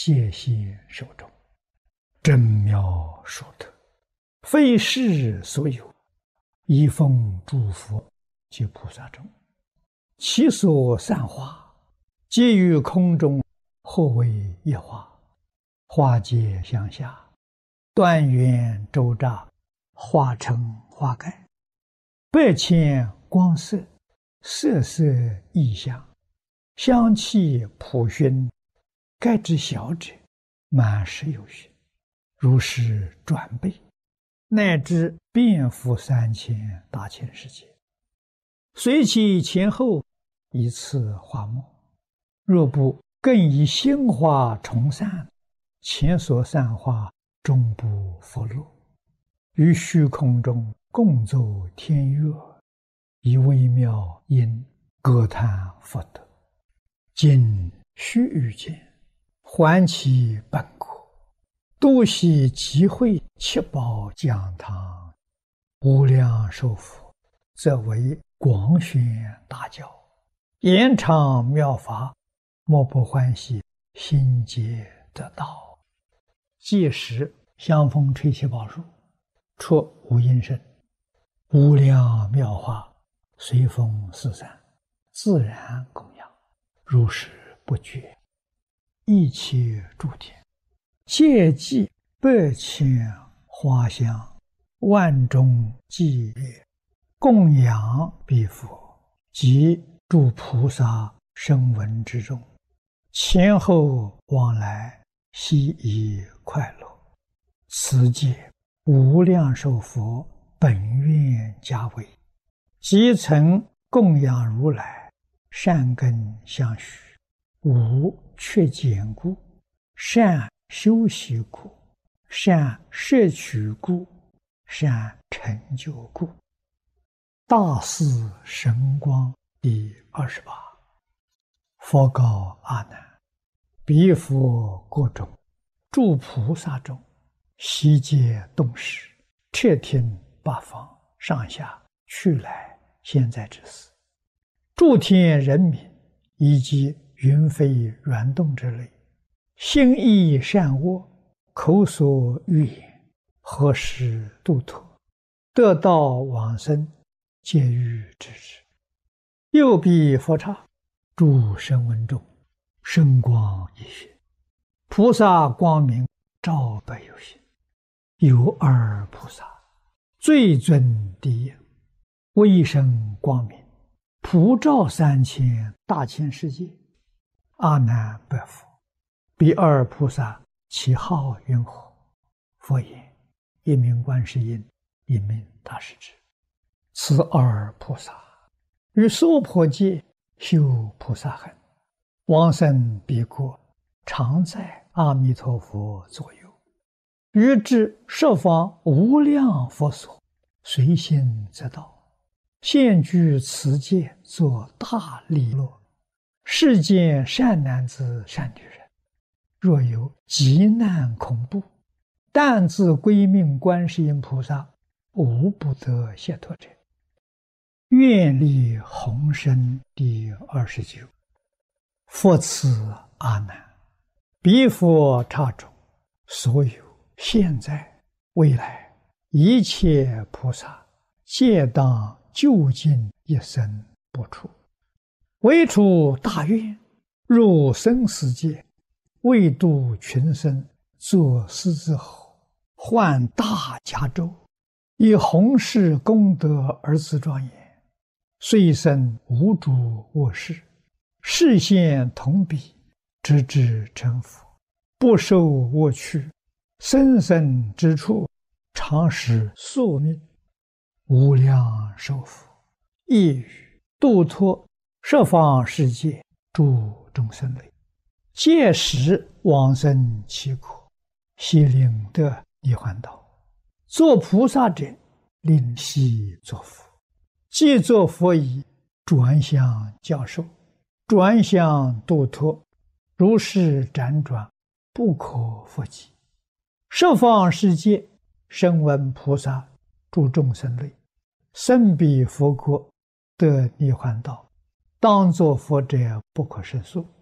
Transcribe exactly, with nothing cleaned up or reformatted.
戒心受众，真妙殊特，非世所有，一奉诸佛及菩萨中，其所散花，皆于空中，或为一花，花皆相下，断缘周匝，化成花盖，百千光色，色色异香，香气普熏，盖之小者，满十有余，如是转倍，乃至遍覆三千大千世界，随其前后，一次花末。若不更以心花重散，前所散花终不复落，于虚空中共奏天乐，以微妙音歌叹佛德。今须臾间，还其本国，度悉集会七宝讲堂，无量寿佛，则为广宣大教，延长妙法，莫不欢喜，心皆得道。届时香风吹七宝树，出无音声，无量妙法随风四散，自然供养，如是不绝。一切诸天皆祭百千花香，万众伎乐，供养彼佛及诸菩萨声闻之中，前后往来，悉以快乐。此界无量寿佛本愿家为，即曾供养如来，善根相续，无缺减故，善修习故，善摄取故，善成就故。大士神光第二十八。佛告阿难：彼佛国中，诸菩萨中，悉皆动识，彻听八方上下去来现在之事，诸天人民以及云飞软动之类，心意善恶，口所欲言，何时度脱，得道往生，皆欲知之。又彼佛刹，诸声闻中，声光一现，菩萨光明照百有心。有二菩萨，最尊第一，威声光明，普照三千大千世界。阿难白佛：彼二菩萨其号云何？佛言：一名观世音，一名大势至。此二菩萨于娑婆界修菩萨行，往生彼国，常在阿弥陀佛左右，于至十方无量佛所，随心则到，现居此界，作大利乐。世间善男子善女人，若有急难恐怖，但自归命观世音菩萨，无不得解脱者。愿力宏深第二十九。佛此阿难：彼佛刹中，所有现在未来一切菩萨，皆当究竟一生不出，唯除大愿，入生死界，为度群生，作狮子吼，唤大迦州，以弘誓功德而自庄严。虽生无诸恶事，示现同彼，直至成佛，不受恶趣，生生之处，常使宿命。无量寿佛亦于度脱十方世界诸众生类，届时往生其国，悉令得涅槃道。作菩萨者，令悉作佛。既作佛已，转向教授，转向度脱，如是辗转，不可复计。十方世界声闻菩萨诸众生类，生彼佛国，得涅槃道，当作佛者不可胜数。